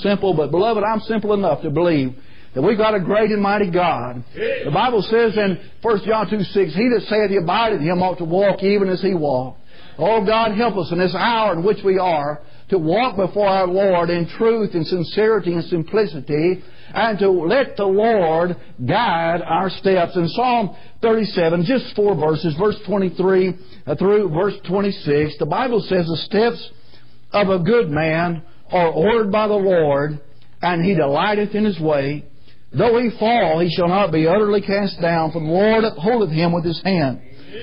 simple, but beloved, I'm simple enough to believe that we've got a great and mighty God. The Bible says in 1 John 2:6, He that saith he abide in Him ought to walk even as He walked. Oh, God, help us in this hour in which we are to walk before our Lord in truth and sincerity and simplicity, and to let the Lord guide our steps. In Psalm 37, just 4 verses, verse 23 through verse 26, the Bible says, the steps of a good man are ordered by the Lord, and He delighteth in His way. Though he fall, he shall not be utterly cast down, for the Lord upholdeth him with His hand.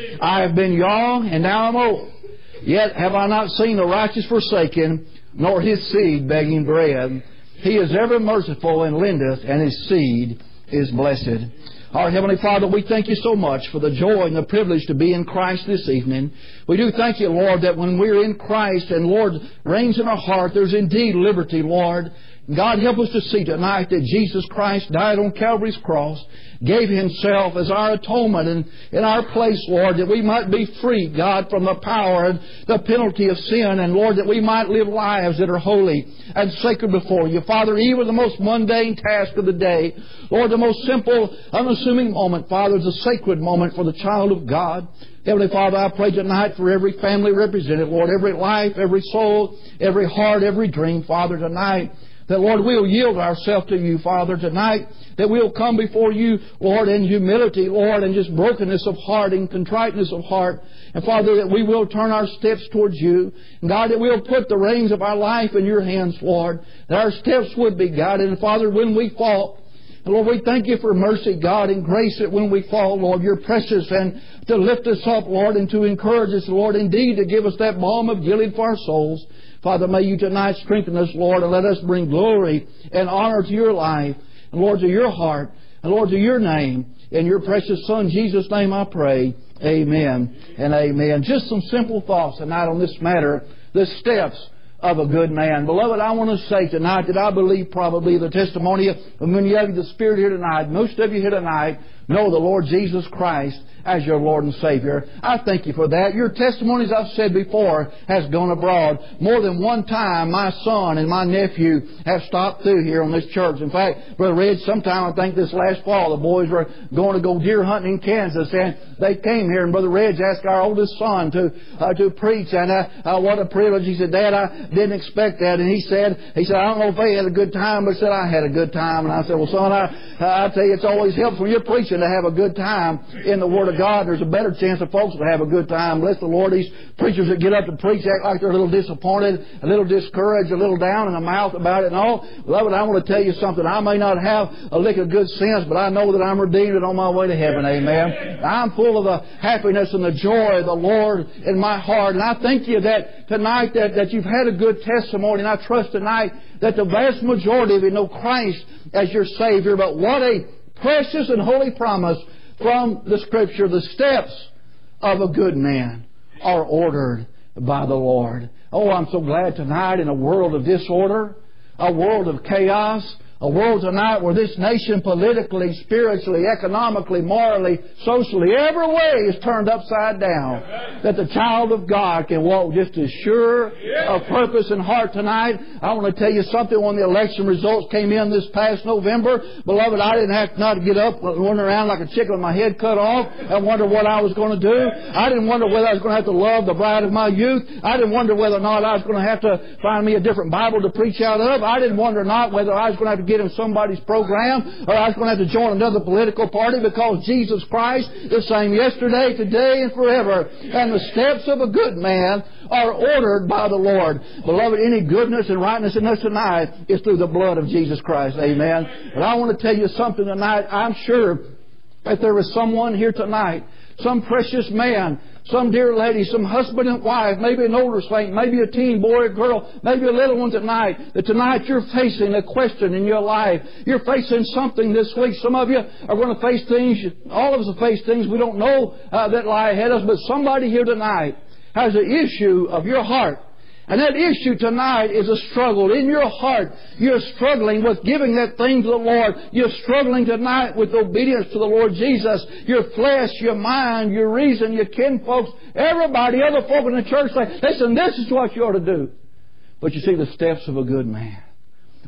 I have been young, and now am old. Yet have I not seen the righteous forsaken, nor his seed begging bread. He is ever merciful and lendeth, and His seed is blessed. Our Heavenly Father, we thank You so much for the joy and the privilege to be in Christ this evening. We do thank You, Lord, that when we're in Christ and Lord reigns in our heart, there's indeed liberty, Lord. God, help us to see tonight that Jesus Christ died on Calvary's cross, gave Himself as our atonement in our place, Lord, that we might be free, God, from the power and the penalty of sin, and Lord, that we might live lives that are holy and sacred before You. Father, even the most mundane task of the day, Lord, the most simple, unassuming moment, Father, is a sacred moment for the child of God. Heavenly Father, I pray tonight for every family represented, Lord, every life, every soul, every heart, every dream, Father, tonight, that, Lord, we'll yield ourselves to You, Father, tonight, that we'll come before You, Lord, in humility, Lord, and just brokenness of heart and contriteness of heart. And, Father, that we will turn our steps towards You. And, God, that we'll put the reins of our life in Your hands, Lord, that our steps would be guided. And, Father, when we fall, and Lord, we thank You for mercy, God, and grace that when we fall, Lord, You're precious, and to lift us up, Lord, and to encourage us, Lord, indeed to give us that balm of Gilead for our souls. Father, may You tonight strengthen us, Lord, and let us bring glory and honor to Your life, and Lord, to Your heart, and Lord, to Your name. In Your precious Son, Jesus' name I pray. Amen and amen. Just some simple thoughts tonight on this matter, the steps of a good man. Beloved, I want to say tonight that I believe probably the testimony of when you have the Spirit here tonight, most of you here tonight know the Lord Jesus Christ as your Lord and Savior. I thank You for that. Your testimonies, I've said before, has gone abroad. More than one time, my son and my nephew have stopped through here on this church. In fact, Brother Red, sometime I think this last fall, the boys were going to go deer hunting in Kansas, and they came here, and Brother Red asked our oldest son to preach, and what a privilege. He said, Dad, I didn't expect that. And he said, I don't know if they had a good time, but said I had a good time. And I said, well, son, I tell you, it's always helps when you're preaching to have a good time in the Word of God. There's a better chance of folks to have a good time. Bless the Lord, these preachers that get up to preach act like they're a little disappointed, a little discouraged, a little down in the mouth about it and all. Beloved, I want to tell you something. I may not have a lick of good sense, but I know that I'm redeemed and on my way to heaven. Amen. I'm full of the happiness and the joy of the Lord in my heart. And I thank You that tonight that you've had a good testimony. And I trust tonight that the vast majority of you know Christ as your Savior. But what a precious and holy promise from the Scripture. The steps of a good man are ordered by the Lord. Oh, I'm so glad tonight in a world of disorder, a world of chaos, a world tonight where this nation politically, spiritually, economically, morally, socially, every way is turned upside down, that the child of God can walk just as sure of purpose and heart tonight. I want to tell you something. When the election results came in this past November, beloved, I didn't have to not get up and run around like a chicken with my head cut off and wonder what I was going to do. I didn't wonder whether I was going to have to love the bride of my youth. I didn't wonder whether or not I was going to have to find me a different Bible to preach out of. I didn't wonder not whether I was going to have to get in somebody's program or I was going to have to join another political party, because Jesus Christ is the same yesterday, today, and forever. And the steps of a good man are ordered by the Lord. Beloved, any goodness and rightness in us tonight is through the blood of Jesus Christ. Amen. And I want to tell you something tonight. I'm sure that there is someone here tonight, some precious man, some dear lady, some husband and wife, maybe an older saint, maybe a teen boy or girl, maybe a little one tonight, that tonight you're facing a question in your life. You're facing something this week. Some of you are going to face things, all of us will face things we don't know that lie ahead of us, but somebody here tonight has an issue of your heart. And that issue tonight is a struggle. In your heart, you're struggling with giving that thing to the Lord. You're struggling tonight with obedience to the Lord Jesus. Your flesh, your mind, your reason, your kinfolks, everybody, other folk in the church say, listen, this is what you ought to do. But you see, the steps of a good man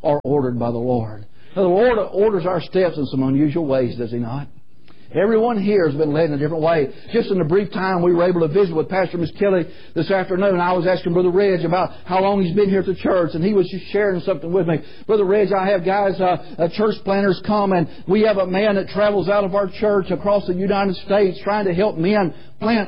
are ordered by the Lord. Now, the Lord orders our steps in some unusual ways, does He not? Everyone here has been led in a different way. Just in the brief time we were able to visit with Pastor Miss Kelly this afternoon, I was asking Brother Reg about how long he's been here at the church, and he was just sharing something with me. Brother Reg, I have guys, church planners come, and we have a man that travels out of our church across the United States trying to help men plant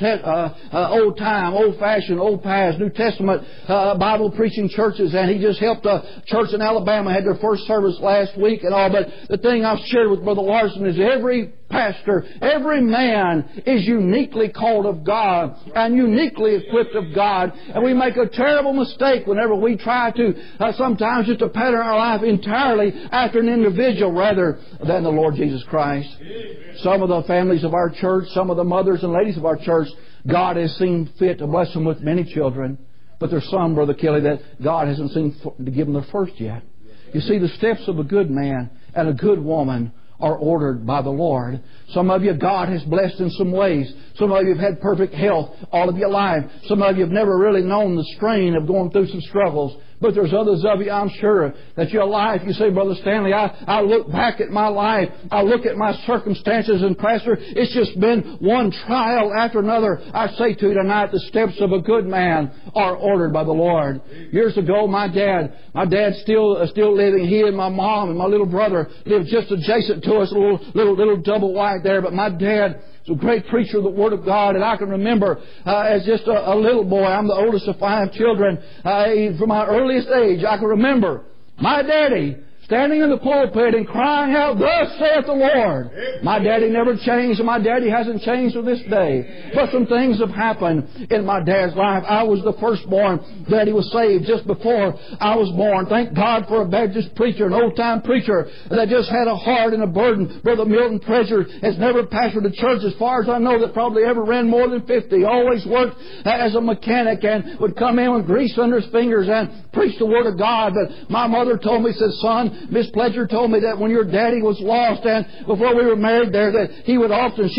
old-time, old-fashioned, old-past, New Testament Bible-preaching churches. And he just helped a church in Alabama, had their first service last week and all. But the thing I've shared with Brother Larson is every pastor, every man is uniquely called of God and uniquely equipped of God. And we make a terrible mistake whenever we try to sometimes just to pattern our life entirely after an individual rather than the Lord Jesus Christ. Some of the families of our church, some of the mothers and ladies of our church, God has seen fit to bless them with many children. But there's some, Brother Kelly, that God hasn't seen to give them their first yet. You see, the steps of a good man and a good woman are ordered by the Lord. Some of you, God has blessed in some ways. Some of you have had perfect health all of your life. Some of you have never really known the strain of going through some struggles. But there's others of you, I'm sure, that your life, you say, Brother Stanley, I look back at my life, I look at my circumstances, and Pastor, it's just been one trial after another. I say to you tonight, the steps of a good man are ordered by the Lord. Years ago, my dad's still living. He and my mom and my little brother lived just adjacent to us, a little double wide there. But my dad was a great preacher of the Word of God, and I can remember as just a little boy, I'm the oldest of 5 children, from my earliest age, I can remember my daddy standing in the pulpit and crying out, "Thus saith the Lord." My daddy never changed, and my daddy hasn't changed to this day. But some things have happened in my dad's life. I was the firstborn. Daddy was saved just before I was born. Thank God for a Baptist preacher, an old-time preacher that just had a heart and a burden. Brother Milton Treasure has never pastored a church, as far as I know, that probably ever ran more than 50. Always worked as a mechanic and would come in with grease under his fingers and preach the Word of God. But my mother told me, said, "Son, Miss Pledger told me that when your daddy was lost and before we were married there, that she would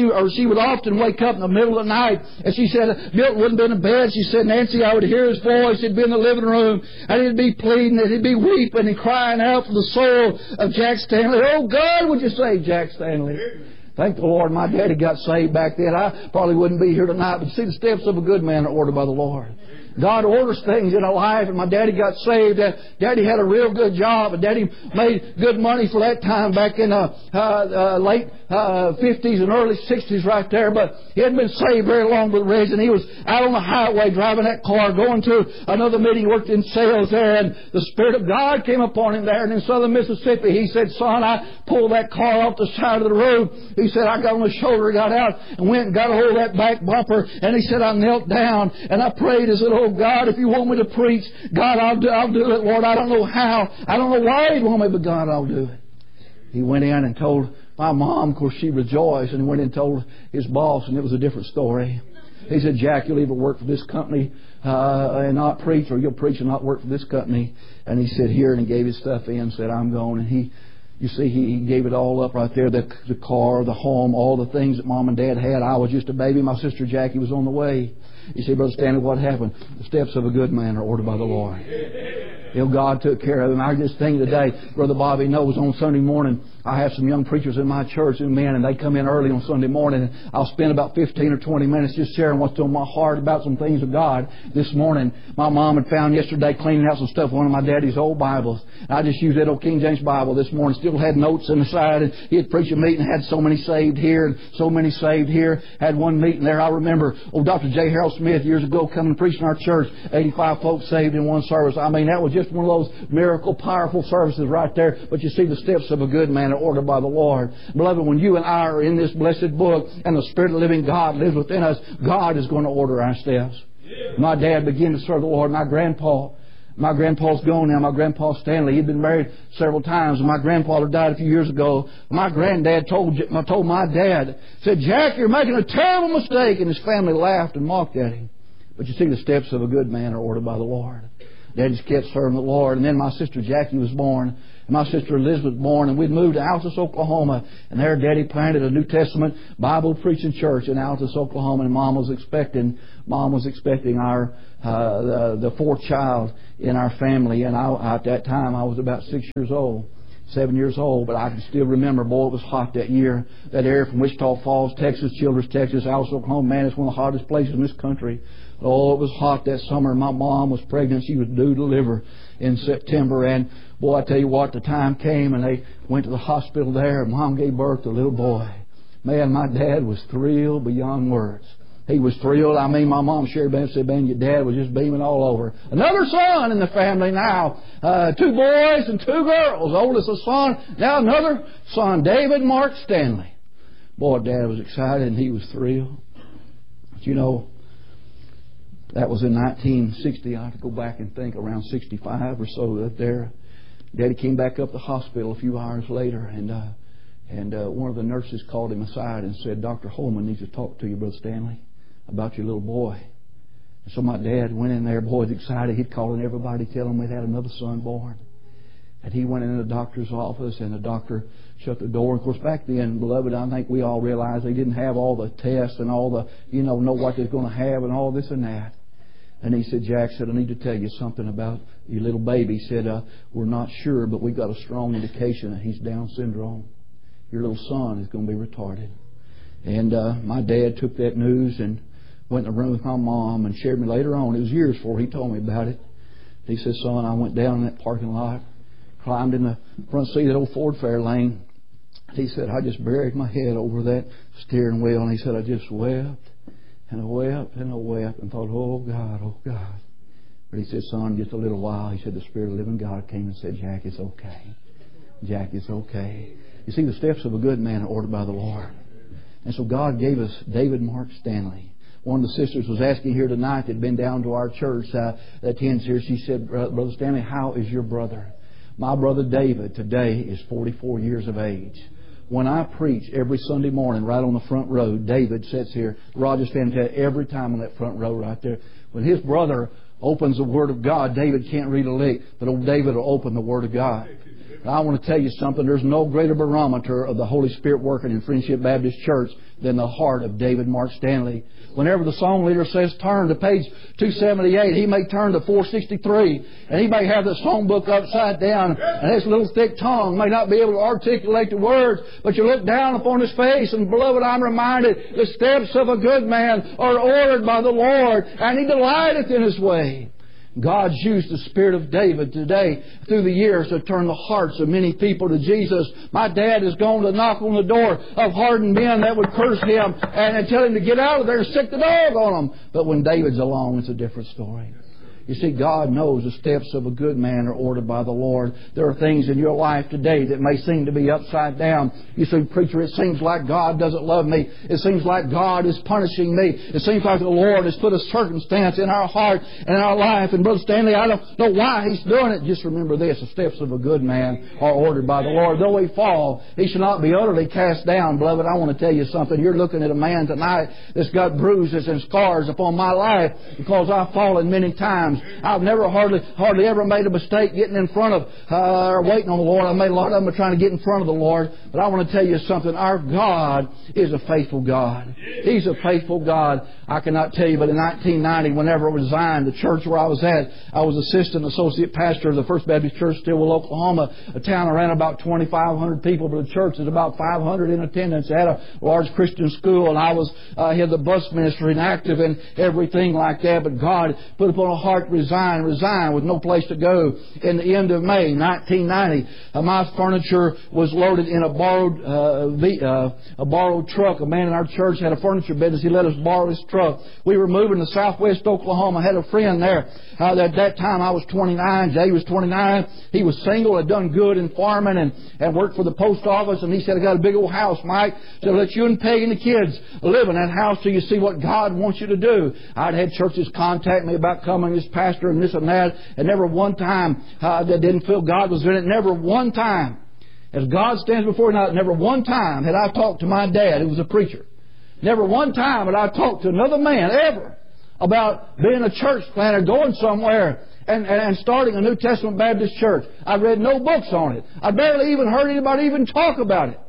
often wake up in the middle of the night, and she said Milton wouldn't be in bed. She said, Nancy, I would hear his voice. He'd be in the living room, and he'd be pleading, and he'd be weeping and crying out for the soul of Jack Stanley. Oh God, would you save Jack Stanley?" Thank the Lord, my daddy got saved back then. I probably wouldn't be here tonight, but see, the steps of a good man are ordered by the Lord. God orders things in our life, and my daddy got saved. Daddy had a real good job, and Daddy made good money for that time back in late 50s and early 60s right there. But he hadn't been saved very long with Reg, and he was out on the highway driving that car, going to another meeting. He worked in sales there, and the Spirit of God came upon him there. And in southern Mississippi, he said, "Son, I pulled that car off the side of the road." He said, "I got on the shoulder, got out, and went and got a hold of that back bumper." And he said, "I knelt down, and I prayed and said, oh God, if you want me to preach, God, I'll do it, Lord. I don't know how. I don't know why you want me, but God, I'll do it." He went in and told my mom. Of course, she rejoiced, and went in and told his boss, and it was a different story. He said, "Jack, you'll either work for this company and not preach, or you'll preach and not work for this company." And he said, "Here," and he gave his stuff in and said, "I'm going." And he gave it all up right there, the car, the home, all the things that Mom and Dad had. I was just a baby. My sister Jackie was on the way. You see, Brother Stanley, what happened? The steps of a good man are ordered by the Lord. God took care of him. I just think today, Brother Bobby knows, on Sunday morning, I have some young preachers in my church, and men, and they come in early on Sunday morning, and I'll spend about 15 or 20 minutes just sharing what's on my heart about some things of God. This morning, my mom had found yesterday, cleaning out some stuff, one of my daddy's old Bibles. And I just used that old King James Bible this morning. Still had notes in the side, and he had preached a meeting, had so many saved here and so many saved here. Had one meeting there. I remember old Dr. J. Harold Smith years ago coming and preaching in our church. 85 folks saved in one service. I mean, that was just one of those miracle, powerful services right there. But you see, the steps of a good man are ordered by the Lord. Beloved, when you and I are in this blessed book and the Spirit of the living God lives within us, God is going to order our steps. My dad began to serve the Lord. My grandpa's gone now. My grandpa Stanley, he'd been married several times. My grandfather died a few years ago. My granddad told my dad, said, "Jack, you're making a terrible mistake." And his family laughed and mocked at him. But you see, the steps of a good man are ordered by the Lord. Dad just kept serving the Lord. And then my sister Jackie was born, and my sister Elizabeth was born, and we'd moved to Altus, Oklahoma. And there Daddy planted a New Testament Bible preaching church in Altus, Oklahoma. And Mom was expecting our the fourth child in our family. And at that time I was about 7 years old, but I can still remember, boy, it was hot that year. That area from Wichita Falls, Texas, Childress, Texas, Altus, Oklahoma, man, it's one of the hottest places in this country. Oh, it was hot that summer. My mom was pregnant. She was due to deliver in September. And, boy, I tell you what, the time came and they went to the hospital there. Mom gave birth to a little boy. Man, my dad was thrilled beyond words. He was thrilled. I mean, my mom shared with me, said, man, your dad was just beaming all over. Another son in the family now. 2 boys and 2 girls. Oldest a son. Now another son, David Mark Stanley. Boy, Dad was excited and he was thrilled. But you know, that was in 1960. I have to go back and think, around 65 or so up there. Daddy came back up to the hospital a few hours later, and one of the nurses called him aside and said, Dr. Holman needs to talk to you, Brother Stanley, about your little boy. And so my dad went in there. Boy, was excited. He'd call in everybody, tell them we'd had another son born. And he went into the doctor's office, and the doctor shut the door. Of course, back then, beloved, I think we all realized they didn't have all the tests and all the, know what they're going to have and all this and that. And he said, Jack said, I need to tell you something about your little baby. He said, we're not sure, but we've got a strong indication that he's Down syndrome. Your little son is going to be retarded. And my dad took that news and went in the room with my mom and shared me later on. It was years before he told me about it. He said, son, I went down in that parking lot, climbed in the front seat of that old Ford Fairlane. He said, I just buried my head over that steering wheel. And he said, I just wept. And I wept and I wept and thought, oh God. But he said, son, just a little while. He said, the Spirit of the living God came and said, Jack, it's okay. Jack, it's okay. You see, the steps of a good man are ordered by the Lord. And so God gave us David Mark Stanley. One of the sisters was asking here tonight that had been down to our church that attends here. She said, Brother Stanley, how is your brother? My brother David today is 44 years of age. When I preach every Sunday morning right on the front row, David sits here. Roger stands there every time on that front row right there. When his brother opens the Word of God, David can't read a lick, but old David will open the Word of God. I want to tell you something. There's no greater barometer of the Holy Spirit working in Friendship Baptist Church than the heart of David Mark Stanley. Whenever the song leader says turn to page 278, he may turn to 463, and he may have the song book upside down, and his little thick tongue may not be able to articulate the words, but you look down upon his face, and beloved, I'm reminded the steps of a good man are ordered by the Lord, and he delighteth in his way. God's used the Spirit of David today through the years to turn the hearts of many people to Jesus. My dad has gone to knock on the door of hardened men that would curse him and tell him to get out of there and sick the dog on them. But when David's along, it's a different story. You see, God knows the steps of a good man are ordered by the Lord. There are things in your life today that may seem to be upside down. You say, preacher, it seems like God doesn't love me. It seems like God is punishing me. It seems like the Lord has put a circumstance in our heart and in our life. And Brother Stanley, I don't know why He's doing it. Just remember this, the steps of a good man are ordered by the Lord. Though he fall, he shall not be utterly cast down. Beloved, I want to tell you something. You're looking at a man tonight that's got bruises and scars upon my life because I've fallen many times. I've never hardly ever made a mistake getting in front of or waiting on the Lord. I've made a lot of them trying to get in front of the Lord. But I want to tell you something. Our God is a faithful God. He's a faithful God. I cannot tell you, but in 1990, whenever I resigned the church where I was at, I was assistant associate pastor of the First Baptist Church, Stillwell, Oklahoma, a town around about 2,500 people, but the church is about 500 in attendance. It had a large Christian school, and I was had the bus ministry and active in everything like that. But God put upon a heart to resign with no place to go. In the end of May 1990, my furniture was loaded in a borrowed truck. A man in our church had a furniture business. He let us borrow his truck. We were moving to southwest Oklahoma. I had a friend there. At that time I was 29. Jay was 29. He was single, had done good in farming and worked for the post office. And he said, I got a big old house, Mike. So let you and Peggy and the kids live in that house till you see what God wants you to do. I'd had churches contact me about coming as pastor and this and that, and never one time that didn't feel God was in it. Never one time, as God stands before you now, never one time had I talked to my dad, who was a preacher. Never one time had I talked to another man ever about being a church planter, going somewhere and starting a New Testament Baptist church. I read no books on it. I barely even heard anybody even talk about it.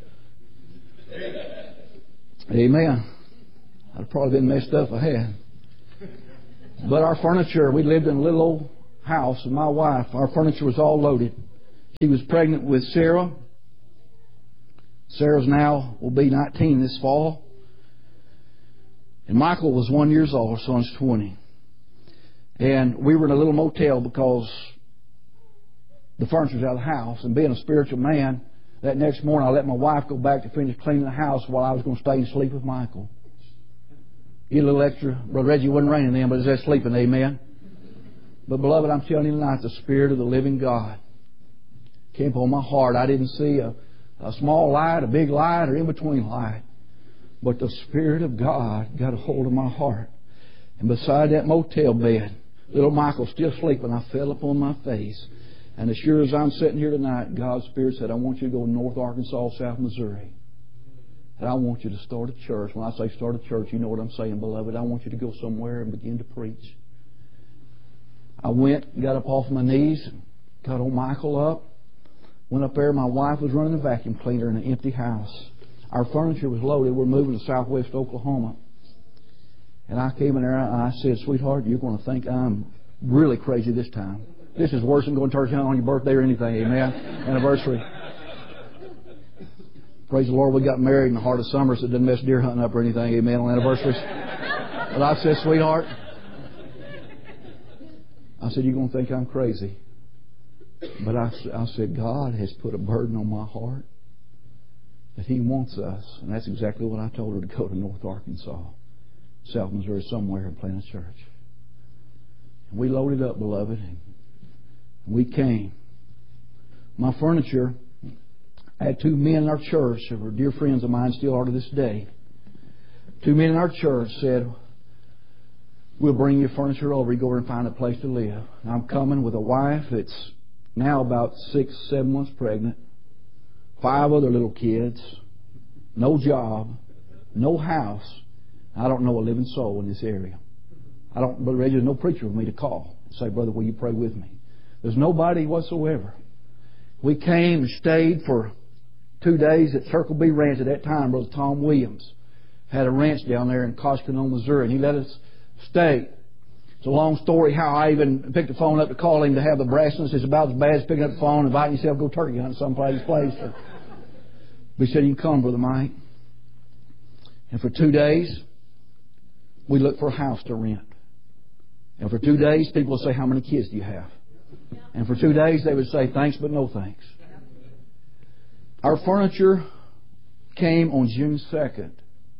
Amen. I'd have probably been messed up if I had. But our furniture, we lived in a little old house, and my wife, our furniture was all loaded. She was pregnant with Sarah. Sarah's now will be 19 this fall. And Michael was 1 year old, our son's 20. And we were in a little motel because the furniture's out of the house. And being a spiritual man, that next morning I let my wife go back to finish cleaning the house while I was going to stay and sleep with Michael. Get a little extra. Brother Reggie, it wasn't raining then, but it was there sleeping, amen. But beloved, I'm telling you tonight, the Spirit of the living God came upon my heart. I didn't see a small light, a big light, or in-between light. But the Spirit of God got a hold of my heart. And beside that motel bed, little Michael still sleeping, I fell upon my face. And as sure as I'm sitting here tonight, God's Spirit said, I want you to go to North Arkansas, South Missouri. And I want you to start a church. When I say start a church, you know what I'm saying, beloved. I want you to go somewhere and begin to preach. I went, got up off my knees, got old Michael up, went up there. My wife was running a vacuum cleaner in an empty house. Our furniture was loaded. We're moving to southwest Oklahoma. And I came in there and I said, sweetheart, you're going to think I'm really crazy this time. This is worse than going to church on your birthday or anything, amen? Anniversary. Praise the Lord, we got married in the heart of summer, so it didn't mess deer hunting up or anything, amen, on anniversaries. But I said, sweetheart, I said, you're going to think I'm crazy. But I said, God has put a burden on my heart that He wants us. And that's exactly what I told her, to go to North Arkansas, South Missouri, somewhere, and plant a church. And we loaded up, beloved, and we came. My furniture, I had two men in our church who were dear friends of mine, still are to this day. Two men in our church said, we'll bring your furniture over. You go over and find a place to live. And I'm coming with a wife that's now about 6-7 months pregnant, 5 other little kids, no job, no house. I don't know a living soul in this area. Brother Reggie, there's no preacher with me to call and say, brother, will you pray with me? There's nobody whatsoever. We came and stayed for 2 days at Circle B Ranch. At that time, Brother Tom Williams had a ranch down there in Koshkonong, Missouri, and he let us stay. It's a long story how I even picked the phone up to call him to have the brassness. It's about as bad as picking up the phone and inviting yourself to go turkey hunting someplace. But he said, you can come, Brother Mike. And for 2 days, we looked for a house to rent. And for 2 days, people would say, how many kids do you have? And for 2 days, they would say, thanks, but no thanks. Our furniture came on June 2nd,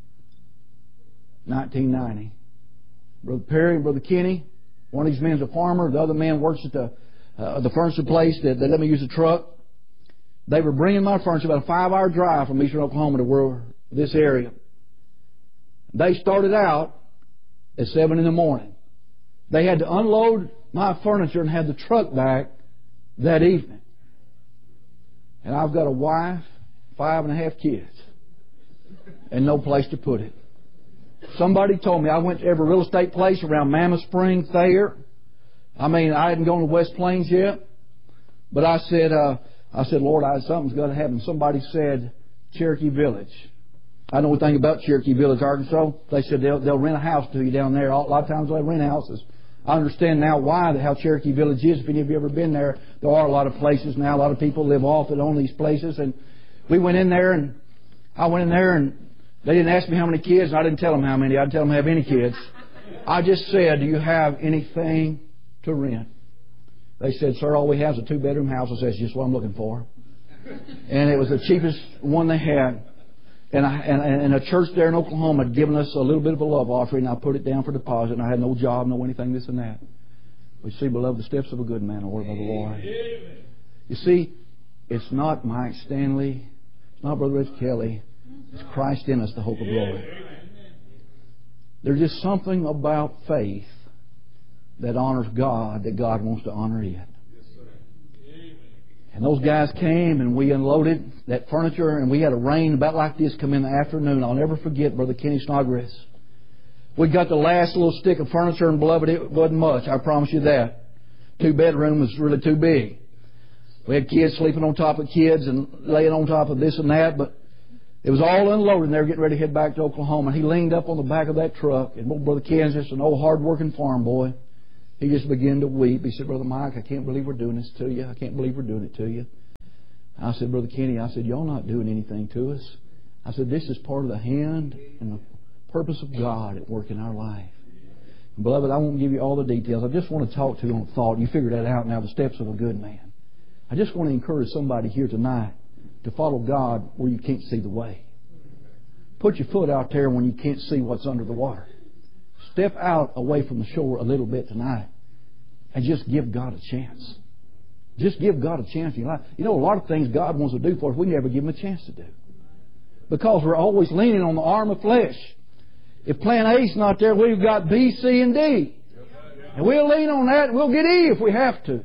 1990. Brother Perry and Brother Kenny, one of these men is a farmer. The other man works at the furniture place that let me use the truck. They were bringing my furniture about a 5-hour drive from eastern Oklahoma to this area. They started out at 7 in the morning. They had to unload my furniture and have the truck back that evening. And I've got a wife, 5.5 kids, and no place to put it. Somebody told me, I went to every real estate place around Mammoth Spring, Thayer. I mean, I hadn't gone to West Plains yet. But I said, Lord, something's got to happen. Somebody said Cherokee Village. I know anything about Cherokee Village, Arkansas. They said they'll rent a house to you down there. A lot of times they rent houses. I understand now how Cherokee Village is. If any of you have ever been there, there are a lot of places now. A lot of people live off that own these places. And we went in there, and I went in there, and they didn't ask me how many kids, and I didn't tell them how many. I didn't tell them I have any kids. I just said, do you have anything to rent? They said, sir, all we have is a 2-bedroom house. I said, that's just what I'm looking for. And it was the cheapest one they had. And a church there in Oklahoma had given us a little bit of a love offering. I put it down for deposit, and I had no job, no anything, this and that. We see, beloved, the steps of a good man are ordered by the Lord. You see, it's not Mike Stanley. It's not Brother Rich Kelly. It's Christ in us, the hope of glory. There's just something about faith that honors God, that God wants to honor it. And those guys came, and we unloaded that furniture, and we had a rain about like this come in the afternoon. I'll never forget Brother Kenny Snodgrass. We got the last little stick of furniture, and beloved, it wasn't much, I promise you that. 2-bedroom was really too big. We had kids sleeping on top of kids and laying on top of this and that, but it was all unloaded and they were getting ready to head back to Oklahoma. And he leaned up on the back of that truck, and old Brother Ken's just an old hard-working farm boy. He just began to weep. He said, Brother Mike, I can't believe we're doing this to you. I can't believe we're doing it to you. I said, Brother Kenny, I said, y'all not doing anything to us. I said, this is part of the hand and the purpose of God at work in our life. And beloved, I won't give you all the details. I just want to talk to you on thought. You figured that out now, the steps of a good man. I just want to encourage somebody here tonight to follow God where you can't see the way. Put your foot out there when you can't see what's under the water. Step out away from the shore a little bit tonight and just give God a chance. Just give God a chance in your life. You know, a lot of things God wants to do for us, we never give Him a chance to do. Because we're always leaning on the arm of flesh. If plan A is not there, we've got B, C, and D. And we'll lean on that and we'll get E if we have to.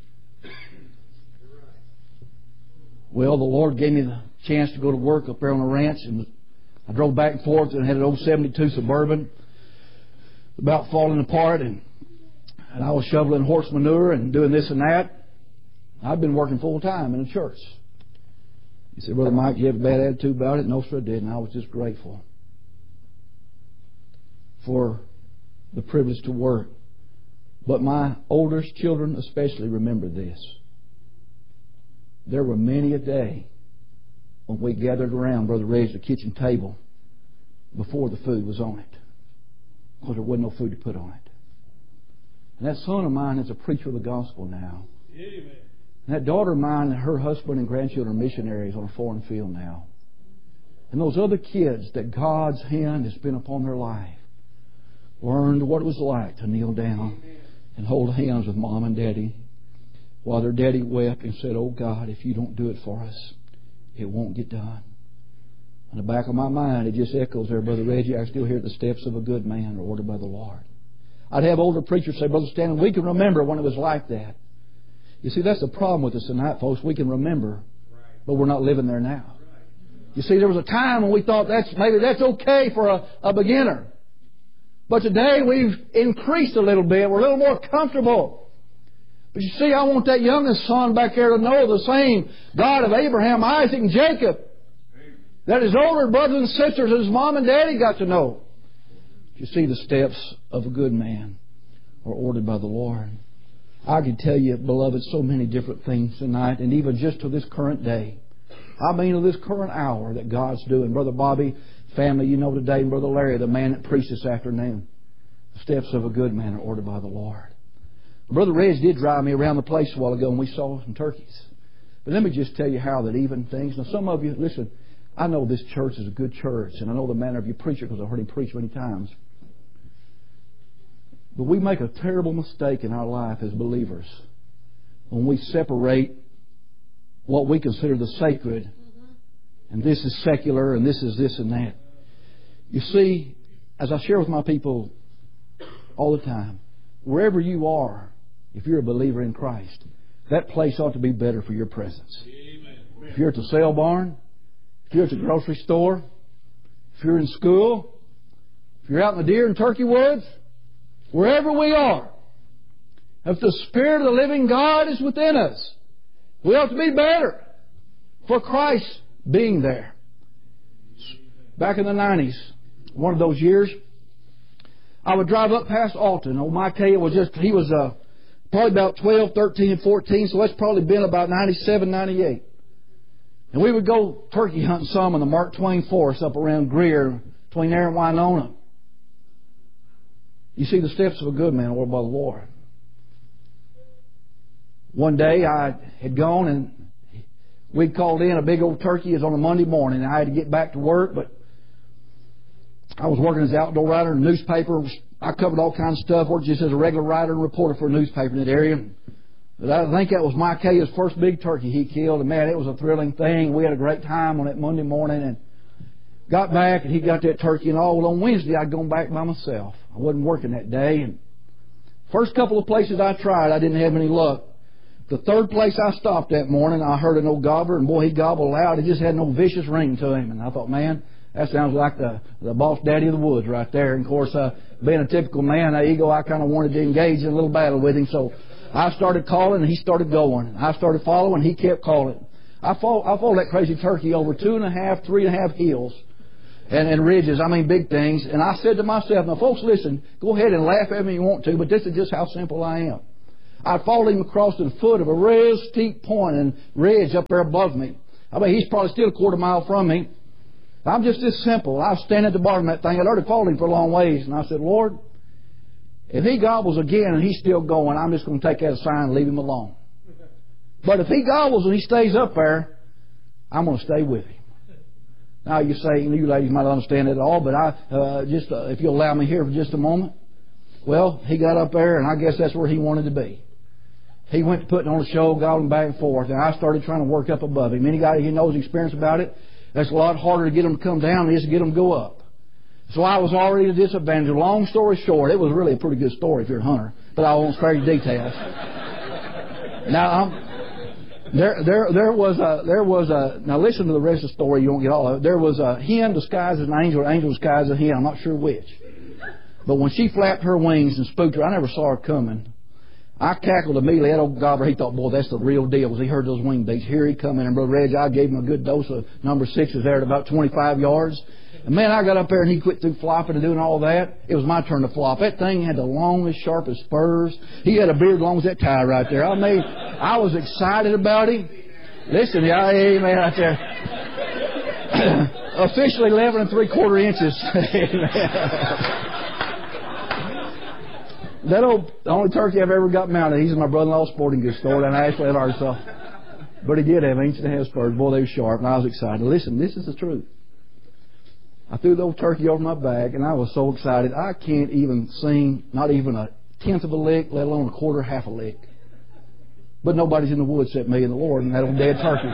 Well, the Lord gave me the chance to go to work up there on the ranch, and I drove back and forth and had an old 72 Suburban about falling apart, and I was shoveling horse manure and doing this and that. I'd been working full time in a church. He said, Brother Mike, you have a bad attitude about it? No, sir, I didn't. I was just grateful for the privilege to work. But my oldest children especially remember this. There were many a day when we gathered around Brother Reg's kitchen table before the food was on it, because there wasn't no food to put on it. And that son of mine is a preacher of the gospel now. Amen. And that daughter of mine and her husband and grandchildren are missionaries on a foreign field now. And those other kids that God's hand has been upon their life learned what it was like to kneel down and hold hands with Mom and Daddy while their daddy wept and said, oh God, if you don't do it for us, it won't get done. In the back of my mind, it just echoes there, Brother Reggie, I still hear the steps of a good man are ordered by the Lord. I'd have older preachers say, Brother Stanley, we can remember when it was like that. You see, that's the problem with us tonight, folks. We can remember, but we're not living there now. You see, there was a time when we thought maybe that's okay for a beginner. But today we've increased a little bit. We're a little more comfortable. But you see, I want that youngest son back there to know the same God of Abraham, Isaac, and Jacob that his older brothers and sisters and his mom and daddy got to know. You see, the steps of a good man are ordered by the Lord. I can tell you, beloved, so many different things tonight, and even just to this current day. I mean to this current hour that God's doing. Brother Bobby, family, you know today, and Brother Larry, the man that preached this afternoon. The steps of a good man are ordered by the Lord. Brother Reg did drive me around the place a while ago, and we saw some turkeys. But let me just tell you how that even things... Now, some of you, listen, I know this church is a good church, and I know the manner of your preacher because I've heard him preach many times. But we make a terrible mistake in our life as believers when we separate what we consider the sacred, and this is secular, and this is this and that. You see, as I share with my people all the time, wherever you are, if you're a believer in Christ, that place ought to be better for your presence. Amen. If you're at the sale barn, if you're at the grocery store, if you're in school, if you're out in the deer and turkey woods, wherever we are, if the Spirit of the living God is within us, we ought to be better for Christ being there. Back in the 90s, one of those years, I would drive up past Alton. Old Mike Hay was he was probably about 12, 13, and 14, so that's probably been about 97, 98. And we would go turkey hunting some in the Mark Twain Forest up around Greer, between there and Winona. You see, the steps of a good man are ordered by the Lord. One day I had gone and we'd called in a big old turkey. It was on a Monday morning. I had to get back to work, but I was working as an outdoor writer in a newspaper. I covered all kinds of stuff, worked just as a regular writer and reporter for a newspaper in that area. But I think that was Mike Hayes' first big turkey he killed. And man, it was a thrilling thing. We had a great time on that Monday morning and got back and he got that turkey and all. Well, on Wednesday I'd gone back by myself. I wasn't working that day. And first couple of places I tried, I didn't have any luck. The third place I stopped that morning, I heard an old gobbler, and boy, he gobbled loud. He just had no vicious ring to him. And I thought, man, that sounds like the boss daddy of the woods right there. And of course, being a typical man, ego, I kind of wanted to engage in a little battle with him. So I started calling and he started going. I started following, he kept calling. I followed that crazy turkey over 2.5, 3.5 hills and ridges, I mean big things. And I said to myself, now folks, listen, go ahead and laugh at me if you want to, but this is just how simple I am. I followed him across to the foot of a real steep point and ridge up there above me. I mean, he's probably still a quarter mile from me. I'm just this simple. I was standing at the bottom of that thing. I'd already followed him for a long ways. And I said, Lord, if he gobbles again and he's still going, I'm just going to take that as a sign and leave him alone. But if he gobbles and he stays up there, I'm going to stay with him. Now you say, you ladies might not understand it at all, but if you'll allow me here for just a moment. Well, he got up there, and I guess that's where he wanted to be. He went to putting on a show, gobbling back and forth, and I started trying to work up above him. Any guy who knows experience about it, that's a lot harder to get them to come down than it is to get them to go up. So I was already at a disadvantage. Long story short, it was really a pretty good story if you're a hunter, but I won't spare you details. Now, now listen to the rest of the story, you won't get all of it. There was a hen disguised as an angel, or an angel disguised as a hen, I'm not sure which. But when she flapped her wings and spooked her, I never saw her coming. I cackled immediately. That old gobbler, he thought, boy, that's the real deal. Because he heard those wing beats. Here he come in. And Brother Reggie, I gave him a good dose of number 6s there at about 25 yards. And man, I got up there and he quit through flopping and doing all that. It was my turn to flop. That thing had the longest, sharpest spurs. He had a beard long as that tie right there. I mean, I was excited about him. Listen, yeah, amen, right there. Officially 11 3/4 inches. That the only turkey I've ever got mounted, he's in my brother-in-law's sporting goods store down in Ashland, Arkansas. But he did have ancient head spurs. Boy, they were sharp, and I was excited. Listen, this is the truth. I threw the old turkey over my back, and I was so excited. I can't even sing, not even a tenth of a lick, let alone a quarter, half a lick. But nobody's in the woods except me and the Lord and that old dead turkey.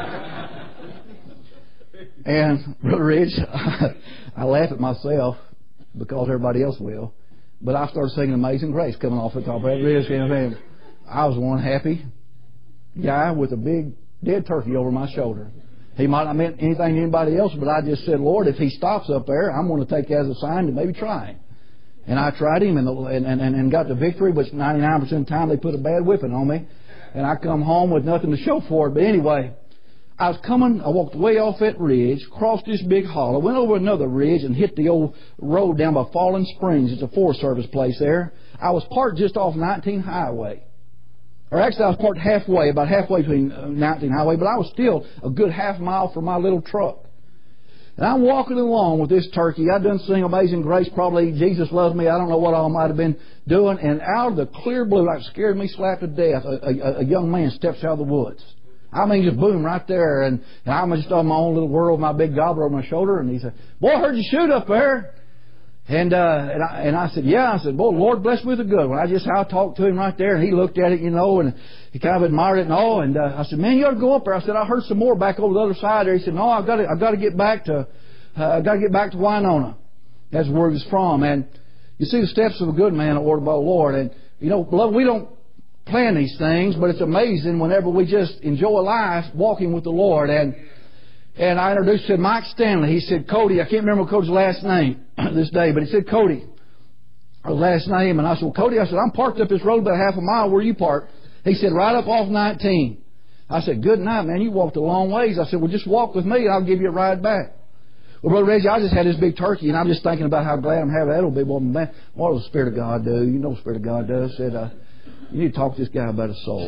And, Brother Rich, I laugh at myself because everybody else will. But I started singing Amazing Grace coming off the top of that ridge. And I was one happy guy with a big dead turkey over my shoulder. He might not meant anything to anybody else, but I just said, Lord, if he stops up there, I'm going to take that as a sign to maybe try him. And I tried him and got the victory, but 99% of the time they put a bad whipping on me. And I come home with nothing to show for it. But anyway, I walked way off that ridge, crossed this big hollow, went over another ridge and hit the old road down by Fallen Springs. It's a Forest Service place there. I was parked just off 19 Highway. Or actually I was parked halfway, about halfway between 19 Highway, but I was still a good half mile from my little truck. And I'm walking along with this turkey. I'd done sing Amazing Grace, probably Jesus Loves Me. I don't know what all I might have been doing. And out of the clear blue, like scared me slap to death, a young man steps out of the woods. I mean, just boom, right there. And I'm just on my own little world with my big gobbler on my shoulder. And he said, boy, I heard you shoot up there. And I said, yeah. I said, boy, Lord bless me with a good one. I talked to him right there. And he looked at it, and he kind of admired it and all. And I said, man, you ought to go up there. I said, I heard some more back over the other side there. He said, no, I've got to get back to Winona. That's where he was from. And you see, the steps of a good man are ordered by the Lord. And, beloved, we don't plan these things, but it's amazing whenever we just enjoy life walking with the Lord. And I introduced him to Mike Stanley. He said, Cody, I can't remember Cody's last name this day, but he said Cody, his last name. And I said, well, Cody, I'm parked up this road about half a mile. Where you parked? He said, right up off 19. I said, good night, man. You walked a long ways. I said, well, just walk with me and I'll give you a ride back. Well, Brother Reggie, I just had this big turkey, and I'm just thinking about how glad I'm having that little big woman. Man, what does the Spirit of God do? You know what the Spirit of God does. Said, you need to talk to this guy about his soul.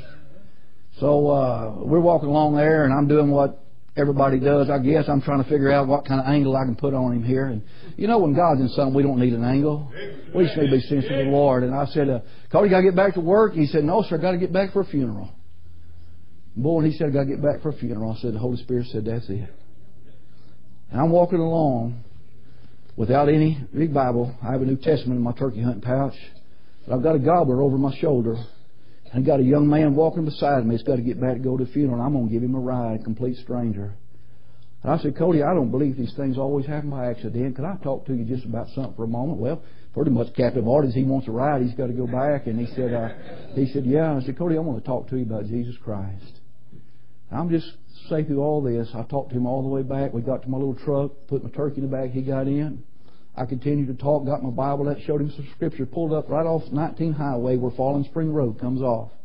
So we're walking along there, and I'm doing what everybody does, I guess. I'm trying to figure out what kind of angle I can put on him here. And when God's in something, we don't need an angle. We just need to be sensitive to the Lord. And I said, Cody, got to get back to work? He said, no, sir, got to get back for a funeral. Boy, and he said, got to get back for a funeral. I said, the Holy Spirit said, that's it. And I'm walking along without any big Bible. I have a New Testament in my turkey hunting pouch. But I've got a gobbler over my shoulder. And I've got a young man walking beside me. He's got to get back to go to the funeral. And I'm going to give him a ride, complete stranger. And I said, Cody, I don't believe these things always happen by accident. Could I talk to you just about something for a moment? Well, pretty much captive audience. He wants a ride. He's got to go back. And he said, yeah. And I said, Cody, I want to talk to you about Jesus Christ. And I'm just say through all this, I talked to him all the way back. We got to my little truck, put my turkey in the back. He got in. I continued to talk, got my Bible, that showed him some scripture, pulled up right off 19 Highway where Fallen Spring Road comes off.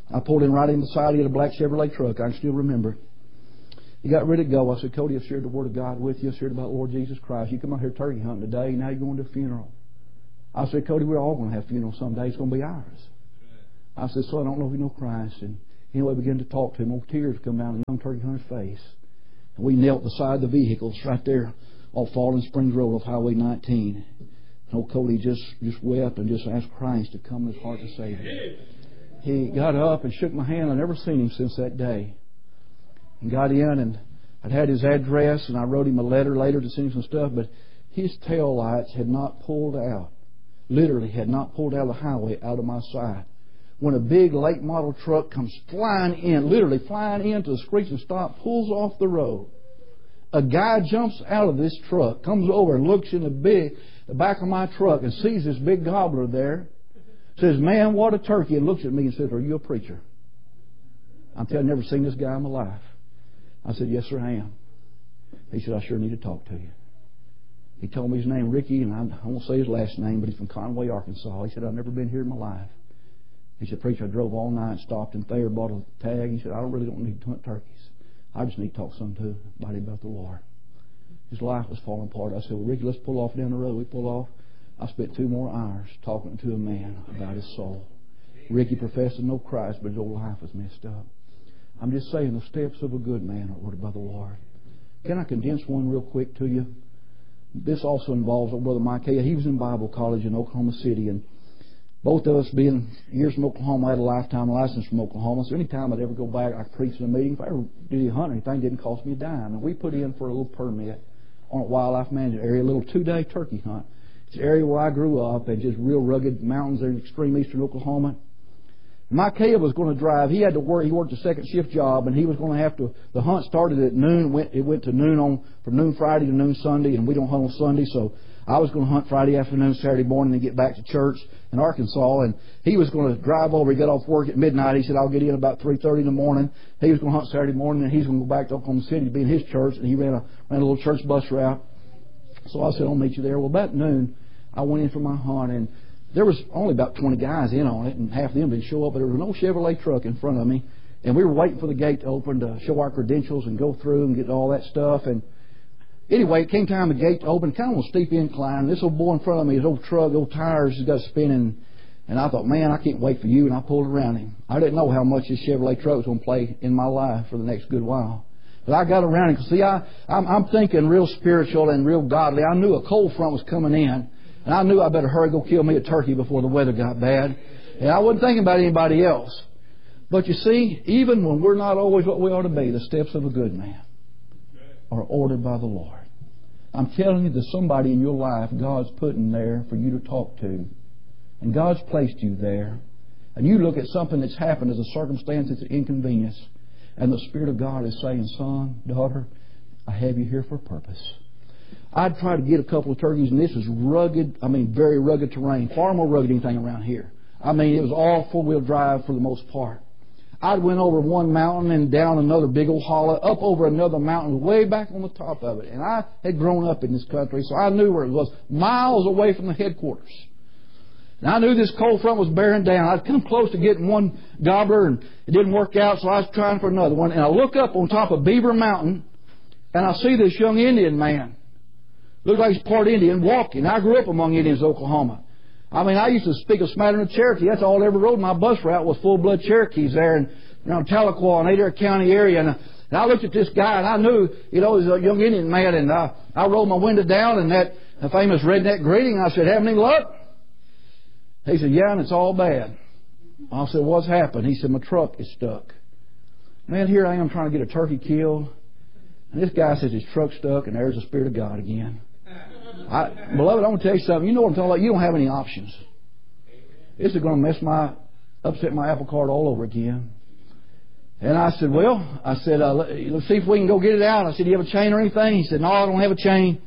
I pulled in right in beside him, a black Chevrolet truck. I can still remember. He got ready to go. I said, Cody, I've shared the Word of God with you. I've shared about Lord Jesus Christ. You come out here turkey hunting today. Now you're going to a funeral. I said, Cody, we're all going to have funerals someday. It's going to be ours. I said, so I don't know if you know Christ. And anyway, I began to talk to him. Old tears come down the young turkey hunter's face. And we knelt beside the vehicles right there off Fallen Springs Road off Highway 19. And old Cody just wept and just asked Christ to come in his heart to save him. He got up and shook my hand. I'd never seen him since that day. And got in, and I'd had his address, and I wrote him a letter later to send him some stuff, but his tail lights had not pulled out. Literally had not pulled out of the highway out of my sight. When a big late model truck comes flying in, literally flying into the screeching stop, pulls off the road. A guy jumps out of this truck, comes over and looks in the back of my truck and sees this big gobbler there. Says, man, what a turkey. And looks at me and says, are you a preacher? I'm telling you, I've never seen this guy in my life. I said, yes, sir, I am. He said, I sure need to talk to you. He told me his name, Ricky, and I won't say his last name, but he's from Conway, Arkansas. He said, I've never been here in my life. He said, preacher, I drove all night, stopped in Thayer, bought a tag. He said, I really don't need to hunt turkeys. I just need to talk some to somebody about the Lord. His life was falling apart. I said, well, Ricky, let's pull off down the road. We pulled off. I spent 2 more hours talking to a man about his soul. Ricky professed to know Christ, but his old life was messed up. I'm just saying the steps of a good man are ordered by the Lord. Can I condense one real quick to you? This also involves old Brother Mike Hay. He was in Bible college in Oklahoma City, and both of us being years from Oklahoma, I had a lifetime license from Oklahoma, so anytime I'd ever go back, I preached in a meeting. If I ever did any hunting or anything, it didn't cost me a dime. And we put in for a little permit on a wildlife management area, a little 2-day turkey hunt. It's an area where I grew up, and just real rugged mountains there in extreme eastern Oklahoma. Mike Cale was going to drive. He had to work. He worked a second shift job, and he was going to have to. The hunt started at noon. It went to noon from noon Friday to noon Sunday, and we don't hunt on Sunday, so I was going to hunt Friday afternoon, Saturday morning, and get back to church in Arkansas. And he was going to drive over. He got off work at midnight. He said, "I'll get in about 3:30 in the morning." He was going to hunt Saturday morning, and he's going to go back to Oklahoma City to be in his church. And he ran a little church bus route. So I said, "I'll meet you there." Well, about noon, I went in for my hunt, and there was only about 20 guys in on it, and half of them didn't show up, but there was no Chevrolet truck in front of me. And we were waiting for the gate to open to show our credentials and go through and get all that stuff. And anyway, it came time the gate to open, kind of on a steep incline. This old boy in front of me, his old truck, old tires, has got spinning. And I thought, man, I can't wait for you. And I pulled around him. I didn't know how much this Chevrolet truck was going to play in my life for the next good while. But I got around him. See, I'm thinking real spiritual and real godly. I knew a cold front was coming in. And I knew I better hurry go kill me a turkey before the weather got bad. And I wasn't thinking about anybody else. But you see, even when we're not always what we ought to be, the steps of a good man are ordered by the Lord. I'm telling you, there's somebody in your life God's putting there for you to talk to. And God's placed you there. And you look at something that's happened as a circumstance that's an inconvenience. And the Spirit of God is saying, son, daughter, I have you here for a purpose. I'd try to get a couple of turkeys, and this is rugged, very rugged terrain. Far more rugged than anything around here. It was all four-wheel drive for the most part. I went over one mountain and down another big old hollow, up over another mountain, way back on the top of it. And I had grown up in this country, so I knew where it was, miles away from the headquarters. And I knew this cold front was bearing down. I'd come close to getting one gobbler, and it didn't work out, so I was trying for another one. And I look up on top of Beaver Mountain, and I see this young Indian man. Looked like he's part Indian, walking. I grew up among Indians in Oklahoma. I used to speak a smattering of Cherokee. That's all I ever rode. My bus route was full-blood Cherokees there in around Tahlequah and Adair County area. And I looked at this guy, and I knew, he was a young Indian man. And I rolled my window down, and that famous redneck greeting. I said, "Having any luck?" He said, "Yeah, and it's all bad." I said, "What's happened?" He said, "My truck is stuck." Man, here I am trying to get a turkey killed. And this guy says his truck's stuck, and there's the Spirit of God again. Beloved, I want to tell you something. You know what I'm talking about. You don't have any options. This is going to upset my apple cart all over again. And I said, let's see if we can go get it out. I said, "Do you have a chain or anything?" He said, "No, I don't have a chain."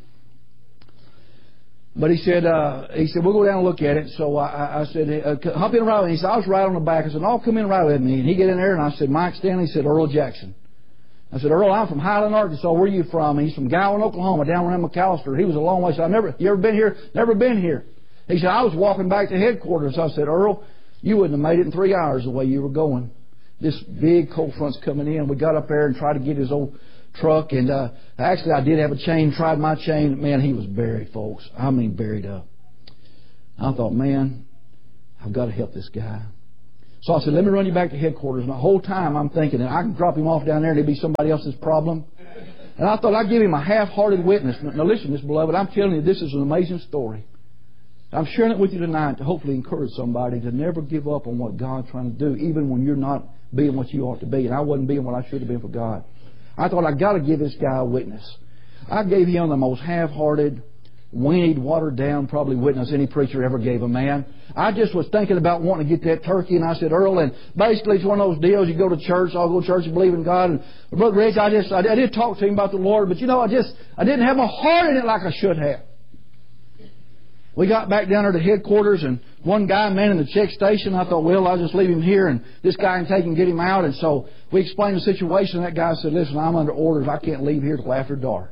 But he said, "We'll go down and look at it." So I said, "Hop in and ride with me." He said, "I was right on the back." I said, "No, come in and ride with me." And he get in there, and I said, "Mike Stanley." He said, "Earl Jackson." I said, "Earl, I'm from Highland, Arkansas. Where are you from?" And he's from Gowan, Oklahoma, down around McAllister. He was a long way. I said, "You ever been here?" "Never been here." He said, "I was walking back to headquarters." I said, "Earl, you wouldn't have made it in 3 hours the way you were going." this big cold front's coming in. We got up there and tried to get his old truck, and actually I did have a chain, tried my chain. Man, he was buried, folks. I mean, buried up. I thought, man, I've got to help this guy. So I said, let me run you back to headquarters. And the whole time I'm thinking that I can drop him off down there and it'll be somebody else's problem. And I thought I'd give him a half-hearted witness. Now listen, this beloved, I'm telling you, this is an amazing story. I'm sharing it with you tonight to hopefully encourage somebody to never give up on what God's trying to do, even when you're not being what you ought to be. And I wasn't being what I should have been for God. I thought, I've got to give this guy a witness. I gave him the most half-hearted, weaned, watered-down probably witness any preacher ever gave a man. I just was thinking about wanting to get that turkey, and I said, Earl, and basically it's one of those deals, you go to church, I'll go to church and believe in God. And Brother Reg, I did talk to him about the Lord, but I didn't have my heart in it like I should have. We got back down there to headquarters, and one guy manning the check station. I thought, well, I'll just leave him here, and this guy can take him and get him out. And so we explained the situation. That guy said, listen, I'm under orders. I can't leave here till after dark.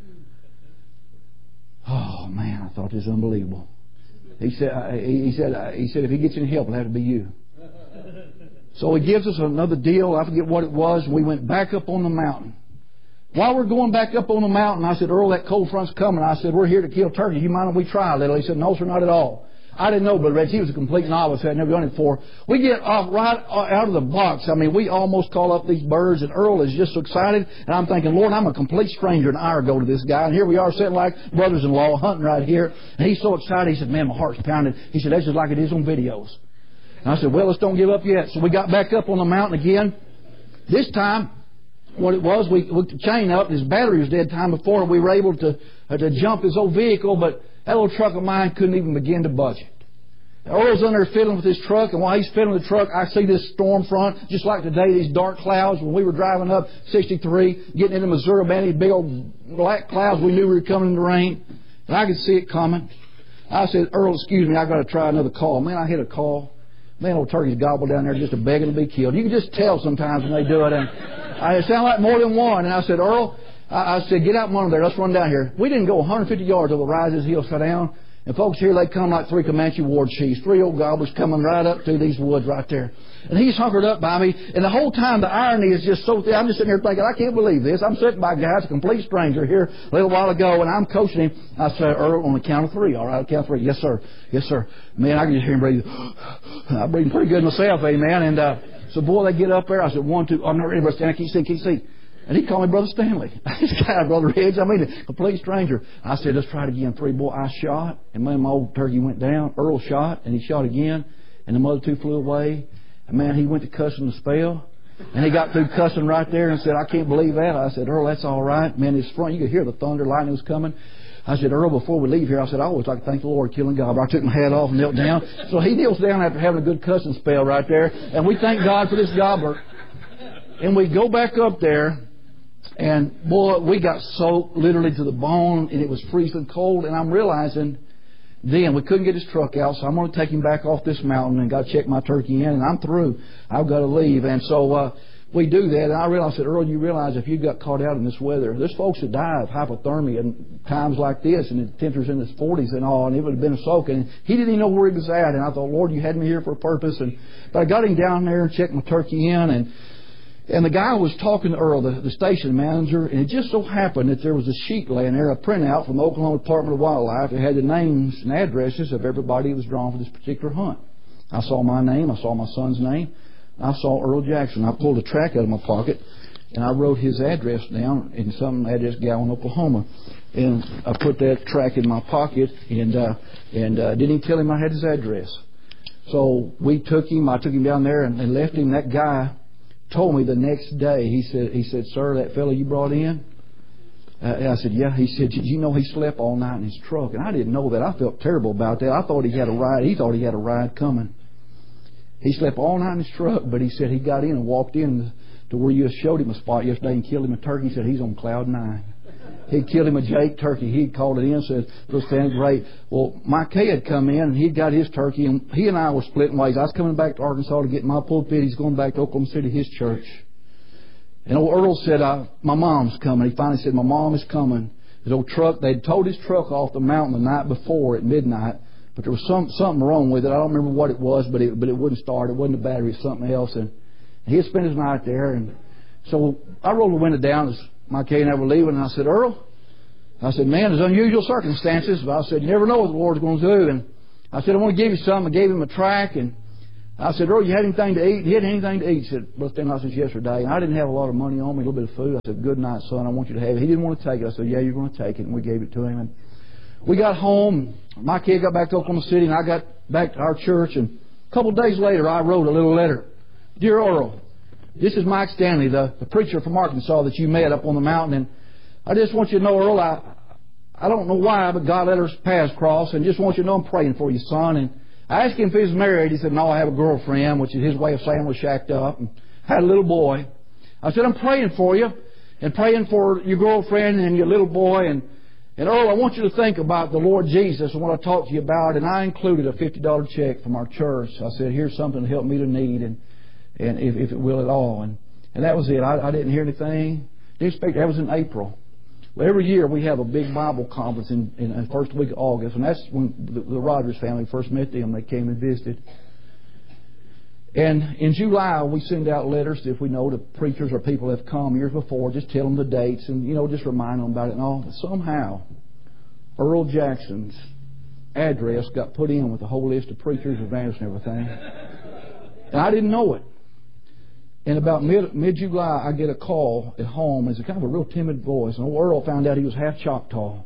Oh, man, I thought this was unbelievable. He said, if he gets any help, it'll have to be you. So he gives us another deal. I forget what it was. We went back up on the mountain. While we're going back up on the mountain, I said, Earl, that cold front's coming. I said, we're here to kill turkey. You mind if we try a little? He said, no, sir, not at all. I didn't know, Brother Reg. He was a complete novice. I'd never done it before. We get off right out of the box. I mean, we almost call up these birds, and Earl is just so excited. And I'm thinking, Lord, I'm a complete stranger an hour ago to this guy. And here we are sitting like brothers-in-law hunting right here. And he's so excited. He said, man, my heart's pounding. He said, that's just like it is on videos. And I said, well, let's don't give up yet. So we got back up on the mountain again. This time, what it was, we hooked the chain up. His battery was dead time before, and we were able to jump his old vehicle, but that little truck of mine couldn't even begin to budge it. Earl's under there fiddling with his truck, and while he's fiddling with the truck, I see this storm front, just like today, these dark clouds. When we were driving up 63, getting into Missouri, man, these big old black clouds, we knew we were coming in the rain, and I could see it coming. I said, Earl, excuse me, I've got to try another call. Man, I hit a call. Man, old turkey's gobbled down there just begging to be killed. You can just tell sometimes when they do it. And it sounded like more than one. And I said, Earl, I said, get out from under there. Let's run down here. We didn't go 150 yards over the rise of this hill, sit down. And folks, here they come like three Comanche war chiefs. Three old gobblers coming right up through these woods right there. And he's hunkered up by me. And the whole time the irony is just so thick. I'm just sitting here thinking, I can't believe this. I'm sitting by a guy, a complete stranger here a little while ago, and I'm coaching him. I said, Earl, on the count of three. All right, count of three. Yes, sir. Yes, sir. Man, I can just hear him breathe. I'm breathing pretty good myself, amen. And so, boy, they get up there. I said, 1, 2. I'm not ready, Brother Stanley. Keep seat. And he called me Brother Stanley. This guy, Brother Reg, I mean, a complete stranger. I said, let's try it again. 3, boy, I shot, and man, my old turkey went down. Earl shot, and he shot again, and the mother two flew away. And man, he went to cussing the spell, and he got through cussing right there and said, I can't believe that. I said, Earl, that's all right. Man, his front, you could hear the thunder, lightning was coming. I said, Earl, before we leave here, I said, I always like to thank the Lord killing God. But I took my hat off and knelt down. So he kneels down after having a good cussing spell right there, and we thank God for this gobbler. And we go back up there. And boy, we got soaked literally to the bone, and it was freezing cold. And I'm realizing then we couldn't get his truck out, so I'm going to take him back off this mountain and got to check my turkey in, and I'm through. I've got to leave. And so we do that. And I realized that, Earl, you realize if you got caught out in this weather, there's folks that die of hypothermia in times like this, and the temperature's in his 40s and all, and it would have been a soak. And he didn't even know where he was at. And I thought, Lord, you had me here for a purpose. But I got him down there and checked my turkey in, and the guy was talking to Earl, the station manager, and it just so happened that there was a sheet laying there, a printout from the Oklahoma Department of Wildlife. It had the names and addresses of everybody who was drawn for this particular hunt. I saw my name. I saw my son's name. I saw Earl Jackson. I pulled a track out of my pocket, and I wrote his address down in some address Gowan, Oklahoma. And I put that track in my pocket and didn't even tell him I had his address. So we took him. I took him down there and left him. That guy told me the next day, he said, sir, that fellow you brought in? I said, yeah. He said, did you know he slept all night in his truck? And I didn't know that. I felt terrible about that. I thought he had a ride. He thought he had a ride coming. He slept all night in his truck, but he said he got in and walked in to where you showed him a spot yesterday and killed him a turkey. He said he's on cloud 9. He killed him a Jake turkey. He called it in and said, Brother Stanley, great. Well, Mike Kay had come in, and he'd got his turkey, and he and I were splitting ways. I was coming back to Arkansas to get my pulpit. He's going back to Oklahoma City, his church. And old Earl said, my mom's coming. He finally said, my mom is coming. His old truck, they'd towed his truck off the mountain the night before at midnight, but there was something wrong with it. I don't remember what it was, but it wouldn't start. It wasn't a battery, it was something else. And He had spent his night there. And so I rolled the window down as my Kay and I were leaving, and I said, Earl, I said, man, there's unusual circumstances, but I said, you never know what the Lord's going to do. And I said, I want to give you something. I gave him a tract, and I said, Earl, you had anything to eat? He had anything to eat. He said, Brother Stanley, since yesterday. And I didn't have a lot of money on me, a little bit of food. I said, good night, son. I want you to have it. He didn't want to take it. I said, yeah, you're going to take it. And we gave it to him. And we got home. My kid got back to Oklahoma City, and I got back to our church. And a couple of days later, I wrote a little letter. Dear Earl, this is Mike Stanley, the preacher from Arkansas that you met up on the mountain. And I just want you to know, Earl, I don't know why, but God let our paths cross. And just want you to know I'm praying for you, son. And I asked him if he was married. He said, no, I have a girlfriend, which is his way of saying we're shacked up, and had a little boy. I said, I'm praying for you and praying for your girlfriend and your little boy. And Earl, I want you to think about the Lord Jesus and what I talked to you about. And I included a $50 check from our church. I said, here's something to help me to need, and if it will at all. And that was it. I didn't hear anything. Didn't expect. That was in April. Well, every year we have a big Bible conference in the first week of August, and that's when the Rogers family first met them. They came and visited. And in July, we send out letters if we know the preachers or people have come years before, just tell them the dates and, just remind them about it and all. But somehow, Earl Jackson's address got put in with a whole list of preachers, evangelists, and everything. And I didn't know it. And about mid-July, I get a call at home. It's a kind of a real timid voice. And old Earl found out he was half Choctaw.